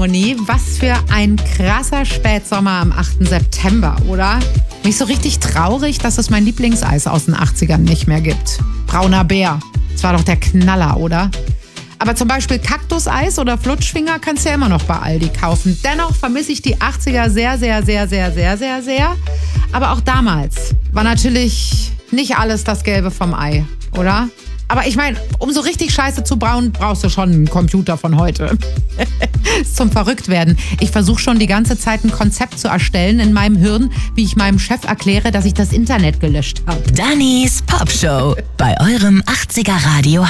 Elbphilharmonie. Was für ein krasser Spätsommer am 8. September, oder? Mich so richtig traurig, dass es mein Lieblingseis aus den 80ern nicht mehr gibt. Brauner Bär. Das war doch der Knaller, oder? Aber zum Beispiel Kaktuseis oder Flutschfinger kannst du ja immer noch bei Aldi kaufen. Dennoch vermisse ich die 80er sehr, sehr, sehr, sehr, sehr, sehr, sehr. Aber auch damals war natürlich nicht alles das Gelbe vom Ei, oder? Aber ich meine, um so richtig Scheiße zu brauen, brauchst du schon einen Computer von heute. Zum Verrücktwerden. Ich versuche schon die ganze Zeit ein Konzept zu erstellen in meinem Hirn, wie ich meinem Chef erkläre, dass ich das Internet gelöscht habe. Dannys Popshow bei eurem 80er Radio